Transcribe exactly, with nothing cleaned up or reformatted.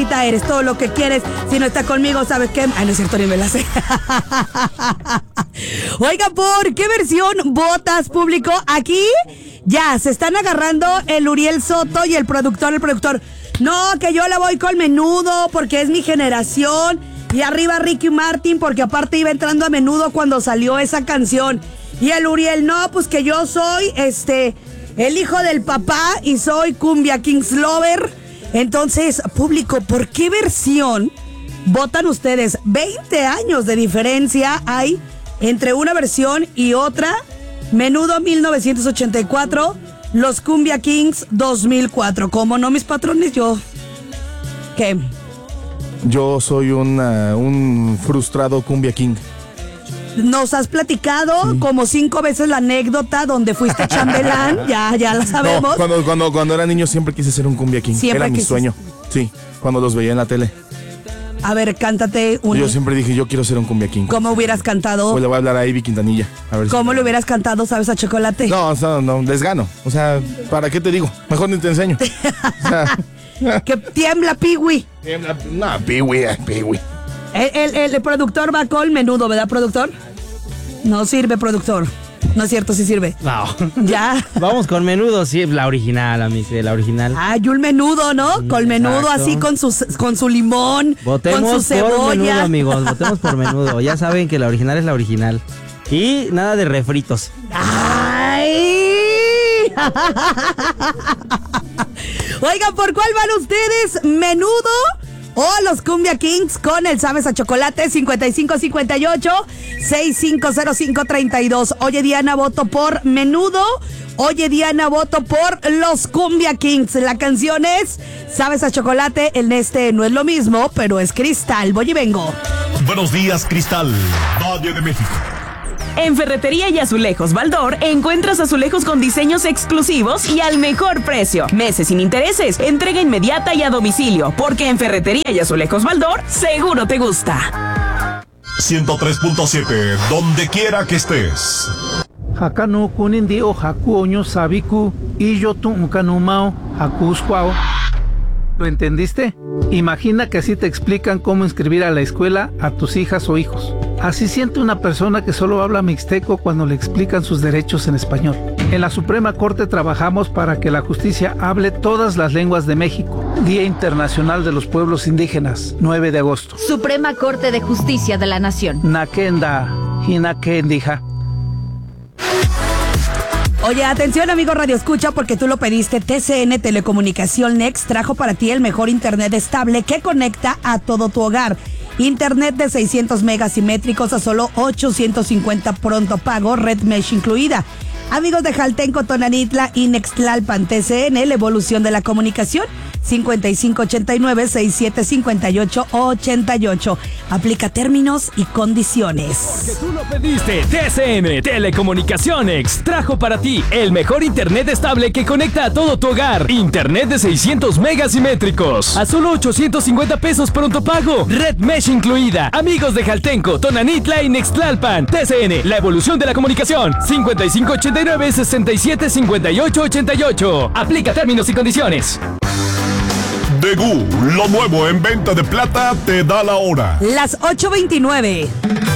bonita, eres todo lo que quieres. Si no está conmigo, ¿sabes qué? Ah, no es cierto, ni me la sé. Oiga, ¿por qué versión votas, público? Aquí ya se están agarrando el Uriel Soto y el productor, el productor. No, que yo la voy con Menudo porque es mi generación. Y arriba Ricky Martin porque aparte iba entrando a Menudo cuando salió esa canción. Y el Uriel, no, pues que yo soy este el hijo del papá y soy Cumbia Kings Lover. Entonces, público, ¿por qué versión votan ustedes? veinte años de diferencia hay entre una versión y otra. Menudo mil novecientos ochenta y cuatro, los Cumbia Kings dos mil cuatro. ¿Cómo no, mis patrones? Yo... ¿Qué? Yo soy una, un frustrado Cumbia King. Nos has platicado sí. como cinco veces la anécdota donde fuiste chambelán, ya, ya la sabemos. No, cuando, cuando, cuando era niño siempre quise ser un Cumbia King, siempre era mi quisiste. sueño. Sí, cuando los veía en la tele. A ver, cántate uno. Yo siempre dije, yo quiero ser un Cumbia King. ¿Cómo hubieras cantado? Pues le voy a hablar a Ivy Quintanilla. A ver ¿Cómo si... le hubieras cantado, sabes, a Chocolate? No, no, no, les gano. O sea, ¿para qué te digo? Mejor ni te enseño. O sea... Que tiembla, Piwi. Tiembla, no, Piwi, Piwi. El, el, el productor va con Menudo, ¿verdad, productor? No sirve, productor. No es cierto, sí sirve. No. Ya. Vamos con Menudo, sí, la original, amigo, la original. Ah, yo el Menudo, ¿no? Con Menudo Exacto. así, con su, con su limón, Votemos con su cebolla. por Menudo, amigos, votemos por Menudo. Ya saben que la original es la original. Y nada de refritos. ¡Ay! Oigan, ¿por cuál van ustedes? ¿Menudo o los Cumbia Kings con el Sabes a Chocolate? Cincuenta y cinco cincuenta y ocho, sesenta y cinco cero cinco treinta y dos. Oye, Diana, voto por Menudo. Oye, Diana, voto por los Cumbia Kings. La canción es Sabes a Chocolate. En este no es lo mismo, pero es Cristal. Voy y vengo. Buenos días, Cristal, Valle de México. En Ferretería y Azulejos Baldor encuentras azulejos con diseños exclusivos y al mejor precio. Meses sin intereses, entrega inmediata y a domicilio, porque en Ferretería y Azulejos Baldor seguro te gusta. ciento tres punto siete, donde quiera que estés. Hakanu kunindi o haku oño sabiku y yo tu ukanumao hakusquao. ¿Lo entendiste? Imagina que así te explican cómo inscribir a la escuela a tus hijas o hijos. Así siente una persona que solo habla mixteco cuando le explican sus derechos en español. En la Suprema Corte trabajamos para que la justicia hable todas las lenguas de México. Día Internacional de los Pueblos Indígenas, nueve de agosto. Suprema Corte de Justicia de la Nación. Nakenda, hinakendija. Oye, atención, amigo Radio Escucha, porque tú lo pediste. T C N Telecomunicación Next trajo para ti el mejor internet estable que conecta a todo tu hogar. Internet de seiscientos megas simétricos a solo ochocientos cincuenta pronto pago, red mesh incluida. Amigos de Jaltenco, Tonanitla y Nextlalpan, T C N, la evolución de la comunicación. cincuenta y cinco ochenta y nueve, sesenta y siete cincuenta y ocho ochenta y ocho. Aplica términos y condiciones. Porque tú lo pediste. T C N Telecomunicaciones trajo para ti el mejor internet estable que conecta a todo tu hogar. Internet de seiscientos megas simétricos a solo ochocientos cincuenta pesos pronto pago, red mesh incluida. Amigos de Jaltenco, Tonanitla y Nextlalpan, T C N, la evolución de la comunicación. cincuenta y cinco ochenta y nueve, sesenta y siete cincuenta y ocho ochenta y ocho. Aplica términos y condiciones. Degú, lo nuevo en venta de plata, te da la hora. Las ocho veintinueve.